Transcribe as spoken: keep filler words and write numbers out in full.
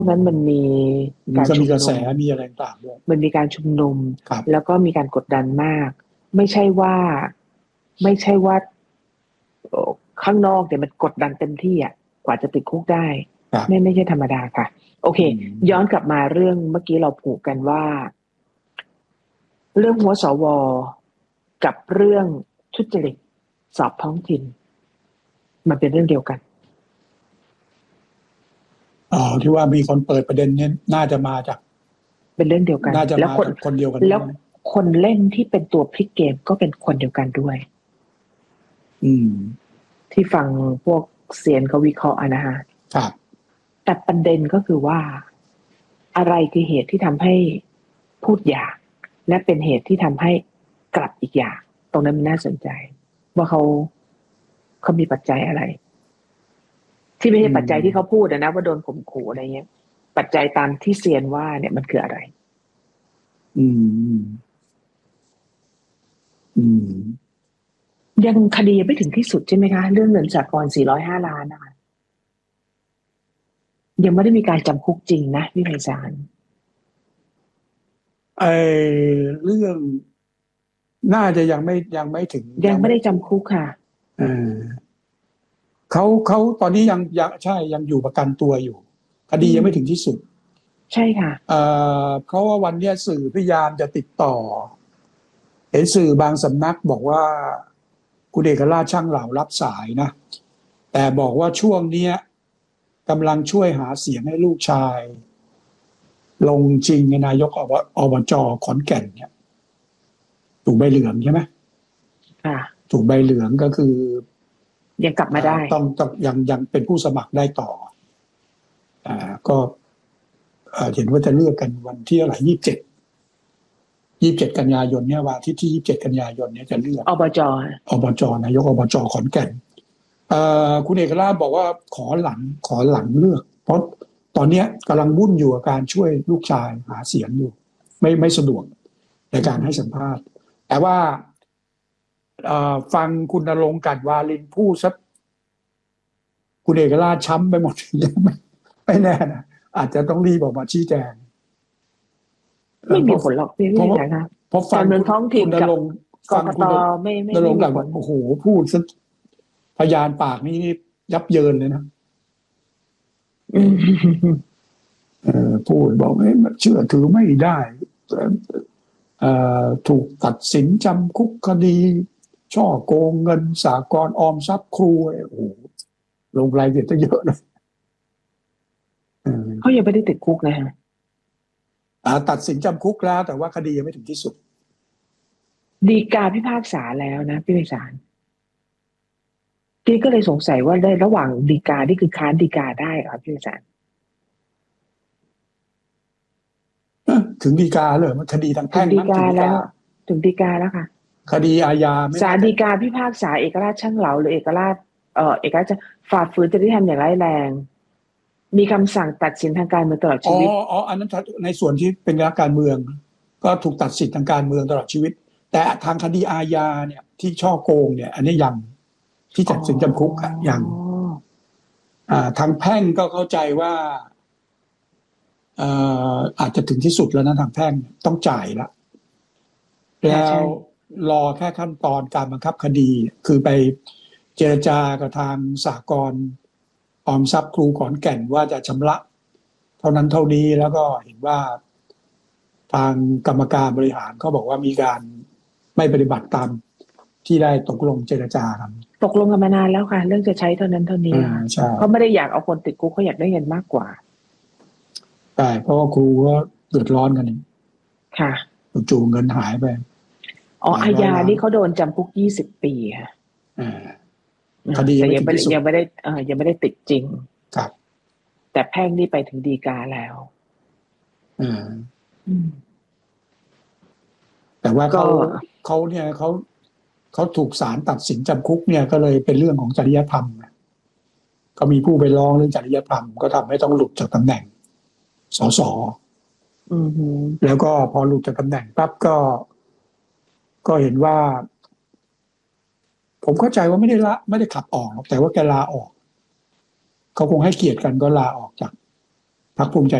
นั้นมันมีมันการก็มีกระแสชุมนุมมีอะไรต่างๆด้วยมันมีการชุมนุมครับแล้วก็มีการกดดันมากไม่ใช่ว่าไม่ใช่ว่าเอ่อข้างนอกเนี่ยมันกดดันเต็มที่อ่ะกว่าจะติดคุกได้ไม่ครับไม่ใช่ธรรมดาค่ะโอเคอืย้อนมกลับมาเรื่องเมื่อกี้เราผูกกันว่าเรื่องหัวสวกับเรื่องทุจริตสอบท้องถิ่นมันเป็นเรื่องเดียวกันอ๋อที่ว่ามีคนเปิดประเด็นเนี่ยน่าจะมาจากเป็นเรื่องเดียวกันน่าจะแล้วคนมาจากคนเดียวกันแล้วใช่ไหมคนเล่นที่เป็นตัวพลิกเกมก็เป็นคนเดียวกันด้วยอืมที่ฟังพวกเซียนเขาวิเคราะห์อะนะฮะครับแต่ประเด็นก็คือว่าอะไรคือเหตุที่ทำให้พูดอย่างและเป็นเหตุที่ทำให้กลับอีกอย่างตรงนั้นมันน่าสนใจว่าเขาเขามีปัจจัยอะไรที่ไม่อืใช่ปัจจัยที่เขามพูดนะว่าโดนข่มขู่อะไรเงี้ยปัจจัยตามที่เซียนว่าเนี่ยมันคืออะไรอืมอืมยังคดียังไม่ถึงที่สุดใช่ไหมคะเรื่องเงินสหกรณ์สี่ร้อยห้าล้านนะคะยังไม่ได้มีการจำคุกจริงนะพี่ไพศาลไอเรื่องน่าจะยังไม่ยังไม่ถึงยังยังไม่ไม่ได้จำคุกค่ะเออเขาเขาตอนนี้ยังยังใช่ยังอยู่ประกันตัวอยู่คดีอืมยังไม่ถึงที่สุดใช่ค่ะเอ่อเพราะว่าวันเนี้ยสื่อพยายามจะติดต่อเห็นสื่อบางสำนักบอกว่าคุณเอกราชช่างเหล่ารับสายนะแต่บอกว่าช่วงเนี้ยกำลังช่วยหาเสียงให้ลูกชายลงชิงในนายกอบอบจขอนแก่นเนี่ยถูกใบเหลืองใช่ไหมค่ะถูกใบเหลืองก็คือยังกลับมาอ่าได้ต้องต้องยังยังเป็นผู้สมัครได้ต่ออ่าก็เอ่อเห็นว่าจะเลือกกันวันที่อะไหรยี่สิบเจ็ดยี่สิบเจ็ดกันยายนเนี่ยวันอาที่ที่ยี่สิบเจ็ดกันยายนเนี่ยจะเลือกอบจอบจนายกอบจขอนแก่นเอ่อคุณเอกราชบอกว่าขอหลังขอหลังเลือกเพราะตอนเนี้ยกำลังวุ่นอยู่กับการช่วยลูกชายหาเสียงอยู่ไม่ไม่สะดวกในการให้สัมภาษณ์แต่ว่าเอ่อฟังคุณณรงค์กลั่นวาลินพูดซะคุณเอกราชช้ำไปหมดยังไม่ไม่แน่นะอาจจะต้องรีบออกมาชี้แจงเอ่ไม่อเพราะมีผลหรอกพี่เพราะว่าพี่นะคะเพราะฟังคุณการเมืองท้องคุถิ่นกับณณรงค์กกตฟังคุณไม่ไม่ณรไม่มีผลงค์กลั่นโอ้โหพูดซะพยานปากนี้ยับเยินเลยนะอืมเอ่อพูดบอกให้เชื่อถือไม่ได้เอ่อถูกตัดสินจำคุกคดีช่อโกงเงินสหกรณ์ออมทรัพย์ครูโอ้โหลงรายละเอียดเยอะเลยเอเขาอยังไม่ได้ติดคุกนะฮะอ่าตัดสินจำคุกแล้วแต่ว่าคดียังไม่ถึงที่สุดฎีกาพิพากษาแล้วนะพี่ไพศาลพี่ก็เลยสงสัยว่าได้ระหว่างฎีกาที่คือค้านฎีกาได้เหรอพี่ไพศาลเอ้อถึงฎีกาเลยมันคดีทางถึงแพ่งมั้งฎีกาถึงฎีกาแล้วถึงฎีกาแล้วค่ะคดีอาญาไม่ศาน่าจะลฎีกาพิพากษาเอกราชช่างเหลาหรือเอกราชเอ่อเอกราชฝ่าฝืนจริยธรรมอย่างร้ายแรงมีคำสั่งตัดสินทางการเมืองตลอดอ๋อชีวิตอ๋ออันนั้นในส่วนที่เป็นนักการเมืองก็ถูกตัดสิทธิทางการเมืองตลอดชีวิตแต่ทางคดีอาญาเนี่ยที่ช่อโกงเนี่ยอันนี้ยังที่อ๋ตัดสินจำคุกออะยัง อ่าทางแพ่งก็เข้าใจว่าเอ่ออาจจะถึงที่สุดแล้วนะทางแพ่งต้องจ่ายละแล้วค่ะใช่รอแค่ขั้นตอนการบังคับคดีคือไปเจรจากับทางสหกรณ์ออมทรัพย์ครูขอนแก่นว่าจะชำระเท่านั้นเท่านี้แล้วก็เห็นว่าทางกรรมการบริหารเขาบอกว่ามีการไม่ปฏิบัติตามที่ได้ตกลงเจรจากันตกลงกันมานานแล้วค่ะเรื่องจะใช้เท่านั้นเท่านี้อ่าค่ะใช่เขาไม่ได้อยากเอาคนติดคุกเขาอยากได้เงินมากกว่าใช่เพราะว่าครูก็เดือดร้อนกันนี่ค่ะจู่ๆเงินหายไปอ๋อหลายอาญาร้อยล้านนี่เขาโดนจำคุกยี่สิบปีค่ะอ่าอ่าคดียัแต่ยังไม่ได้งไม่ถึงที่สุดยังไม่ได้เอ่อยังไม่ได้ติดจริงครับแต่แพ่งนี่ไปถึงฎีกาแล้วอ่าอืมแต่ว่าก็เขาเขาเนี่ยเขาเขาถูกศาลตัดสินจำคุกเนี่ยก็เลยเป็นเรื่องของจริยธรรมก็มีผู้ไปร้องเรื่องจริยธรรมก็ทำให้ต้องหลุดจากตำแหน่งสสอือหือแล้วก็พอหลุดจากตำแหน่งปั๊บก็ก็เห็นว่า ผมเข้าใจว่าไม่ได้ละไม่ได้ขับออกหรอกแต่ว่าแกลาออกเขาคงให้เกียรติกันก็ลาออกจากตพรรคภูมิใจ